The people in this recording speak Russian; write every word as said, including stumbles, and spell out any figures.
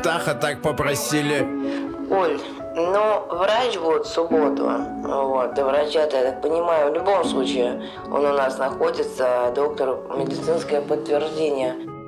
местах, а так попросили. Оль, ну, врач будет в субботу. Вот, до врача-то, я так понимаю, в любом случае он у нас находится, доктор медицинское подтверждение.